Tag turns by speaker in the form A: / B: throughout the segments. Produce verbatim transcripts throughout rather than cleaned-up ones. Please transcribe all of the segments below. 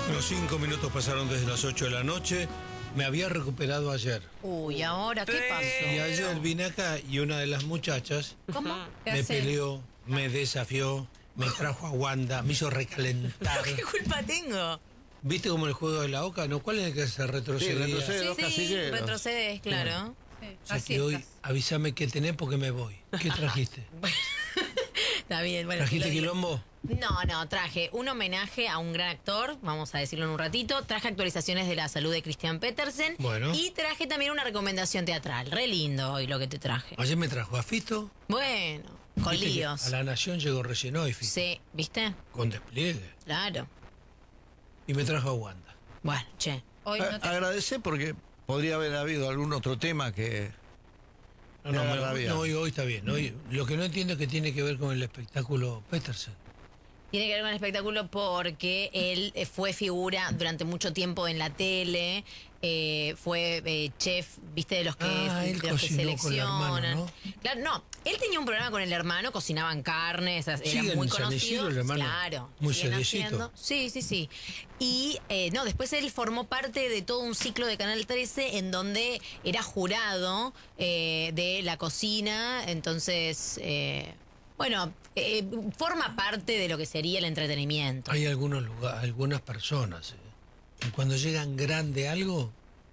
A: Los cinco minutos pasaron desde las ocho de la noche. Me había recuperado ayer.
B: Uy, ¿ahora qué pasó?
A: Y ayer vine acá y una de las muchachas
B: ¿Cómo? ¿Qué
A: me
B: haces?
A: peleó, me desafió, me trajo a Wanda, me hizo recalentar.
B: ¿Qué culpa tengo?
A: ¿Viste como el juego de la oca? ¿No? ¿Cuál es el que se retrocedía?
C: Sí, retrocede.
B: Sí,
C: los
B: sí,
C: casilleros.
B: retrocedes, claro.
A: O sea que hoy avísame qué tenés porque me voy. ¿Qué trajiste?
B: Está bien, bueno.
A: ¿Trajiste
B: te lo digo.
A: quilombo?
B: No, no, traje un homenaje a un gran actor, vamos a decirlo en un ratito. Traje actualizaciones de la salud de Christian Petersen.
A: Bueno.
B: Y traje también una recomendación teatral. Re lindo hoy lo que te traje.
A: Ayer me trajo a Fito.
B: Bueno, con
A: Viste que
B: líos.
A: A la Nación llegó recién hoy, Fito.
B: Sí, ¿viste?
A: Con despliegue.
B: Claro.
A: Y me trajo a Wanda.
B: Bueno, che. Hoy
C: A-
B: no te...
C: Agradecer porque podría haber habido algún otro tema que...
A: No,
C: Me
A: no,
C: agarra
A: me-
C: bien.
A: no, hoy, hoy está bien. Hoy, lo que no entiendo es que tiene que ver con el espectáculo Petersen.
B: Tiene que ver con el espectáculo porque él eh, fue figura durante mucho tiempo en la tele, eh, fue eh, chef, viste, de los que,
A: Ah, él
B: de los que
A: cocinó con el hermano,
B: seleccionan.
A: ¿no?
B: Claro, no, él tenía un programa con el hermano, cocinaban carnes, era
A: Sigue
B: muy
A: en San
B: conocido.
A: Isidro el hermano,
B: Claro,
A: muy
B: siguen
A: seriecito.
B: haciendo. Sí, sí, sí. Y eh, no, después él formó parte de todo un ciclo de Canal trece en donde era jurado eh, de la cocina, entonces... Eh, Bueno, eh, forma parte de lo que sería el entretenimiento.
A: Hay algunos lugares, algunas personas, eh, que cuando llegan grande algo,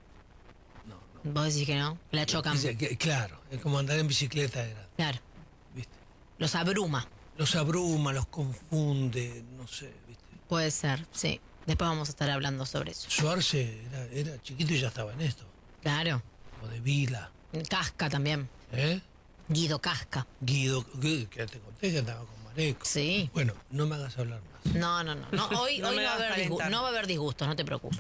B: Vos decís que no, la chocan.
A: dice que- claro, es como andar en bicicleta de grande,
B: Claro,
A: ¿viste?
B: los abruma.
A: Los abruma, los confunde, no sé, ¿viste?
B: Puede ser, sí. Después vamos a estar hablando sobre eso.
A: Suarce era, era chiquito y ya estaba en esto,
B: Claro.
A: o de Vila,
B: Casca también.
A: ¿eh?
B: Guido Casca.
A: Guido, Guido, que te conté que andaba con Mareco.
B: Sí.
A: Bueno, no me hagas hablar más.
B: No, no, no. no hoy
D: No
B: hoy
D: me
B: no, va a
D: hagas
B: haber disgu-
D: calentar.
B: no va a haber disgustos, no te preocupes.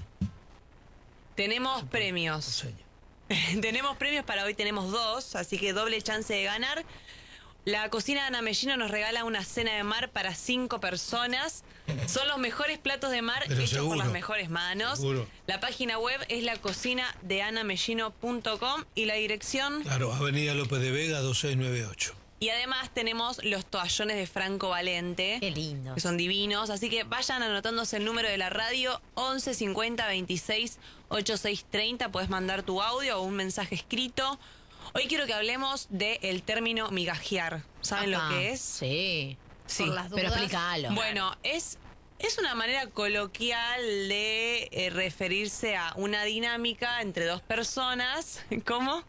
D: Tenemos premios.
A: Seña.
D: Tenemos premios para hoy, tenemos dos, así que doble chance de ganar. La cocina de Ana Mellino nos regala una cena de mar para cinco personas. Son los mejores platos de mar
A: Pero
D: hechos
A: seguro.
D: por las mejores manos.
A: Seguro.
D: La página web es la cocina de ana mellino punto com y la dirección.
A: Claro, Avenida López de Vega, dos seis nueve ocho.
D: Y además tenemos los toallones de Franco Valente.
B: Qué lindo.
D: Que son divinos, así que vayan anotándose el número de la radio once cincuenta veintiséis ochenta y seis treinta, puedes mandar tu audio o un mensaje escrito. Hoy quiero que hablemos del término migajear. ¿Saben
B: Ajá,
D: lo que es?
B: Sí.
D: Sí.
B: Por las Pero
D: dudas.
B: explícalo.
D: Bueno, es, es una manera coloquial de eh, referirse a una dinámica entre dos personas. ¿Cómo?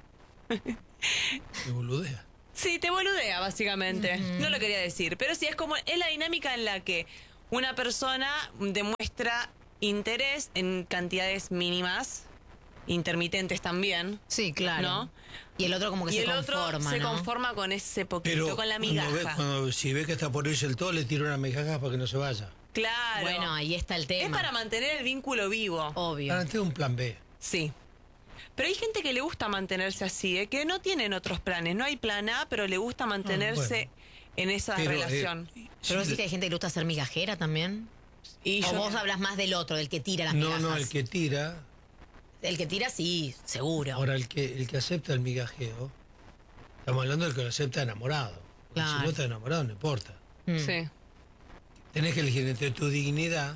A: Me boludea.
D: Sí, te boludea, básicamente. No lo quería decir. Pero sí, es como. Es la dinámica en la que una persona demuestra interés en cantidades mínimas, intermitentes también.
B: Sí, claro.
D: ¿No?
B: Y el otro como que
D: y
B: se
D: el
B: conforma,
D: otro se
B: ¿no?
D: conforma con ese poquito,
A: Pero
D: con la
A: cuando
D: migaja.
A: ve- cuando- si ve que está por irse el todo, le tira una migaja para que no se vaya.
D: Claro.
B: Bueno, ahí está el tema.
D: Es para mantener el vínculo vivo.
B: Obvio.
A: Ahora tengo un plan B.
D: Sí. Pero hay gente que le gusta mantenerse así, ¿eh? Que no tienen otros planes. No hay plan A, pero le gusta mantenerse
A: Ah, bueno.
D: en esa
A: Pero,
D: relación.
A: eh,
B: Pero vos
A: si-
B: decís que hay gente que le gusta ser migajera también.
D: y
B: O
D: yo-
B: vos hablas más del otro, del que tira las
A: no,
B: migajas.
A: no, el que tira.
B: El que tira, sí, seguro.
A: Ahora, el que, el que acepta el migajeo, estamos hablando del que lo acepta enamorado. Porque
B: Claro.
A: Si no está enamorado, no importa.
B: Mm.
D: Sí.
A: Tenés que elegir entre tu dignidad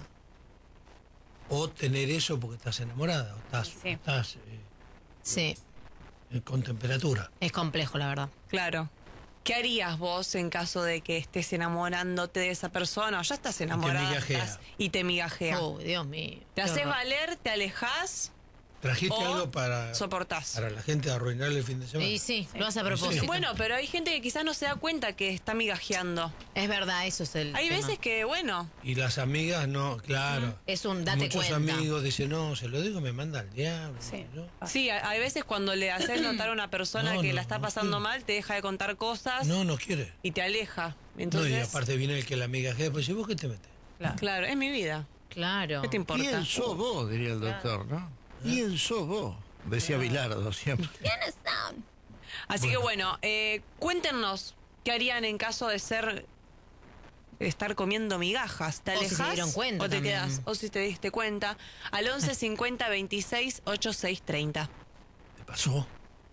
A: o tener eso porque estás enamorada, o estás,
D: Sí.
A: estás
B: Sí,
A: eh, con temperatura.
B: es complejo, la verdad.
D: Claro. ¿Qué harías vos en caso de que estés enamorándote de esa persona o ya estás enamorada
A: migajea.
D: estás- y te migajea?
B: Oh, Dios mío.
D: ¿Te
B: Qué
D: haces
B: horror.
D: valer, te alejas
A: ¿Trajiste
D: o
A: algo para,
D: soportás?
A: para la gente arruinarle el fin de semana?
B: Y sí, lo hace a propósito.
A: Sí.
D: Bueno, pero hay gente que quizás no se da cuenta que está migajeando.
B: Es verdad, eso es el
D: Hay
B: tema.
D: veces que, bueno,
A: Y las amigas no, claro.
B: Es un date
A: Muchos
B: cuenta.
A: amigos dicen, no, se lo digo, me manda al diablo.
D: Sí.
A: ¿no?
D: sí, a- hay veces cuando le haces notar a una persona
A: No,
D: que
A: no,
D: la está
A: no
D: pasando
A: quiero.
D: mal, te deja de contar cosas
A: No, no quiere.
D: y te aleja.
A: No,
D: Entonces,
A: y aparte viene el que la migajea, pues ¿y vos qué te metes?
D: claro. claro, es mi vida.
B: Claro.
D: ¿Qué te importa?
C: ¿Quién sos vos? Diría el doctor, ¿no? ¿Quién sos vos? Decía Bilardo siempre.
B: ¿Quiénes son?
D: Así que bueno, eh, cuéntenos qué harían en caso de ser estar comiendo migajas. ¿Te
B: O si
D: alejas?
B: se dieron cuenta
D: o te
B: también.
D: quedas, o si te diste cuenta, al once cincuenta veintiséis ochenta y seis treinta.
A: ¿Te pasó?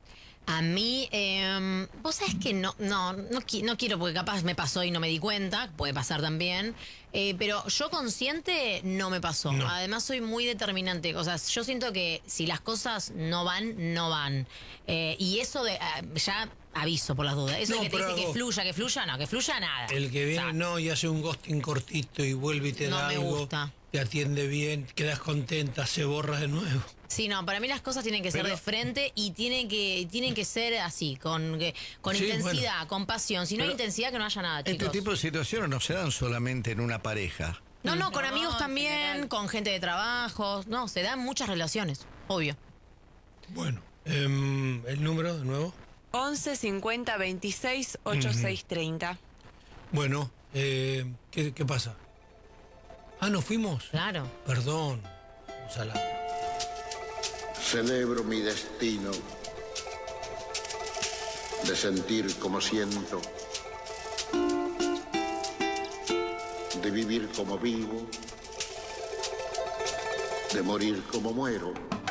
B: A mí, eh, vos sabés que no, no, no, qui- no quiero, porque capaz me pasó y no me di cuenta, puede pasar también, eh, pero yo consciente no me pasó.
A: No.
B: Además soy muy determinante, o sea, yo siento que si las cosas no van, no van. Eh, y eso de, ah, ya aviso por las dudas, eso
A: No,
B: de que te
A: pero
B: dice que
A: hago-
B: fluya, que fluya, no, que fluya nada.
A: El que viene,
B: O sea,
A: no, y hace un ghosting cortito y vuelve y te
B: No
A: da
B: me
A: algo,
B: gusta.
A: te atiende bien, quedas contenta, se borra de nuevo.
B: Sí, no, para mí las cosas tienen que ser
C: Pero-
B: de frente y tienen que tienen que ser así, con que- con
A: Sí,
B: intensidad, con pasión. Si no hay
C: Pero
B: intensidad, que no haya nada,
C: Este
B: chicos.
C: tipo de situaciones no se dan solamente en una pareja.
B: No, no, con
D: No,
B: amigos
D: en
B: también,
D: general.
B: con gente de trabajo. No, se dan muchas relaciones, obvio.
A: Bueno, em, el número de nuevo.
D: once cincuenta veintiséis ochenta y seis treinta.
A: Bueno, eh, ¿qué, qué pasa? Ah, ¿nos fuimos?
B: Claro.
A: Perdón. Vamos a la-
E: Celebro mi destino de sentir como siento, de vivir como vivo, de morir como muero.